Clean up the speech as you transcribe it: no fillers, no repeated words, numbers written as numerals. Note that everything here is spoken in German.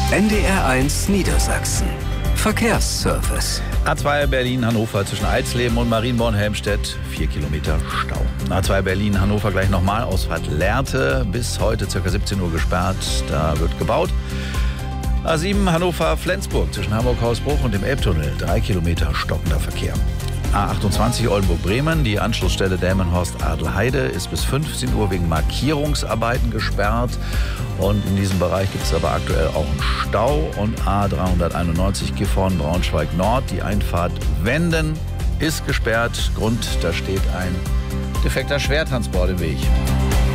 NDR1 Niedersachsen. Verkehrsservice. A2 Berlin-Hannover zwischen Eisleben und Marienborn-Helmstedt, 4 Kilometer Stau. A2 Berlin-Hannover gleich nochmal, Ausfahrt Lehrte, bis heute ca. 17 Uhr gesperrt, da wird gebaut. A7 Hannover-Flensburg zwischen Hamburg-Hausbruch und dem Elbtunnel, 3 Kilometer stockender Verkehr. A28 Oldenburg-Bremen, die Anschlussstelle Delmenhorst-Adelheide ist bis 15 Uhr wegen Markierungsarbeiten gesperrt. Und in diesem Bereich gibt es aber aktuell auch einen Stau. Und A391 Gifhorn-Braunschweig-Nord, die Einfahrt Wenden ist gesperrt. Grund, da steht ein defekter Schwertransport im Weg.